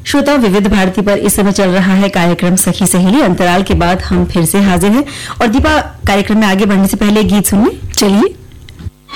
श्रोता विविध भारती पर इस समय चल रहा है कार्यक्रम सखी सहेली। अंतराल के बाद हम फिर से हाजिर हैं और दीपा कार्यक्रम में आगे बढ़ने से पहले गीत सुनिए। चलिए।